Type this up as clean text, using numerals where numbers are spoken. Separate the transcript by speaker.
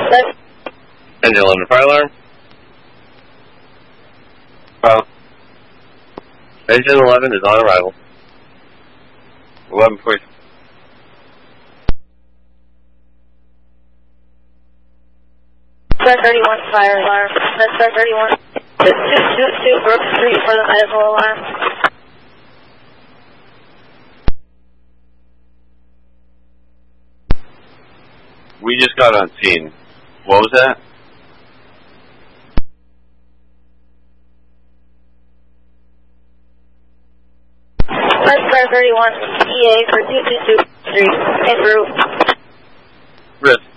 Speaker 1: Engine 11 fire alarm. Engine 11 is on arrival. 11 point.
Speaker 2: Star 31 fire alarm. Star 31. 222 Brook Street for the medical alarm.
Speaker 1: We just got on scene. What was that?
Speaker 2: Star 31 EA for 222 Street en route.
Speaker 1: Risk.